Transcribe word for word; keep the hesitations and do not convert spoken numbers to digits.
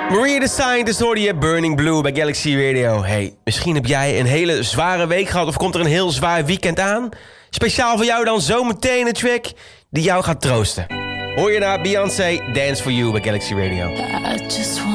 Maria the Scientist hoorde je Burning Blue bij Galaxy Radio. Hey, misschien heb jij een hele zware week gehad of komt er een heel zwaar weekend aan? Speciaal voor jou dan zometeen een track die jou gaat troosten. Hoor je naar Beyoncé, Dance For You bij Galaxy Radio. I just want